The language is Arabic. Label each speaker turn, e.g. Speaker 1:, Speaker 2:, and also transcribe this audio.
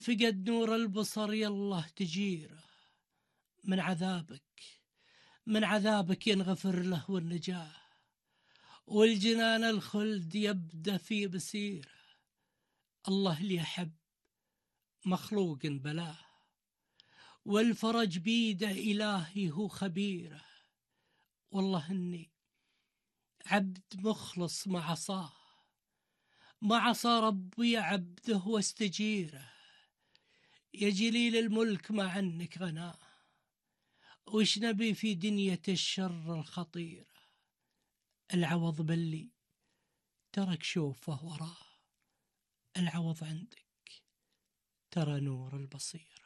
Speaker 1: فقد نور البصر يالله تجيره من عذابك، من عذابك ينغفر له والنجاة، والجنان الخلد يبدأ في بسيره. الله اللي يحب مخلوق بلاه، والفرج بيده إلهي هو خبيره. والله إني عبد مخلص ما عصاه، ما عصى ربي عبده واستجيره. يا جليل الملك ما عنك غناه، وش نبي في دنيا الشر الخطيرة. العوض باللي ترك شوفه وراه، العوض عندك ترى نور البصير.